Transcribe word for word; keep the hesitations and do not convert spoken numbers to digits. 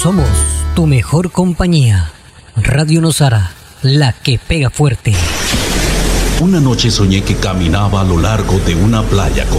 Somos tu mejor compañía. Radio Nosara, la que pega fuerte. Una noche soñé que caminaba a lo largo de una playa con